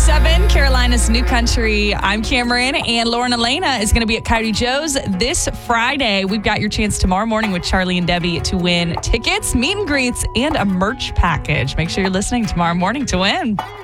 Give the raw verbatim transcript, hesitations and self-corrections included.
seven, Carolina's New Country. I'm Cameron, and Lauren Elena is going to be at Coyote Joe's this Friday. We've got your chance tomorrow morning with Charlie and Debbie to win tickets, meet and greets, and a merch package. Make sure you're listening tomorrow morning to win.